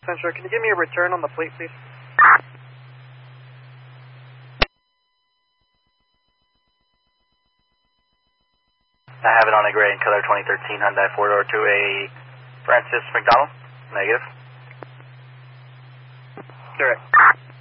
Sure. Can you give me a return on the plate, please? I have it on a gray in color 2013 Hyundai 4-door to a Francis McDonald. Negative. Correct.